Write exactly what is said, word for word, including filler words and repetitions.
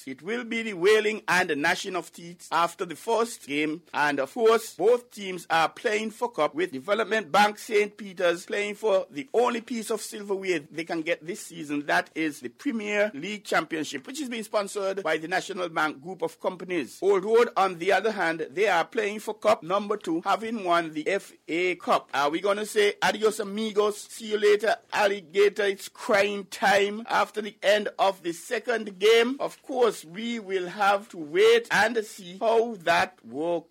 it will be the wailing and the gnashing of teeth after the first game. And of course, both teams are playing for cup, with Development Bank Saint Peter's playing for the only piece of silverware they can get this season. That is the Premier League Championship, which is being sponsored by the National Bank Group of Companies. Old Road, on the other hand, they are playing for cup number two, having won the F A Cup. Are we going to say adios amigos, see you later alligator, it's crying time after the end of the second game? Of course, we will have to wait and see how that works